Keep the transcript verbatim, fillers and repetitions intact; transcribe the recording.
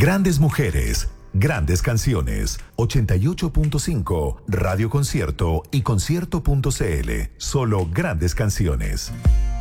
Grandes mujeres, grandes canciones. ochenta y ocho punto cinco Radio Concierto y concierto punto c l. Solo grandes canciones.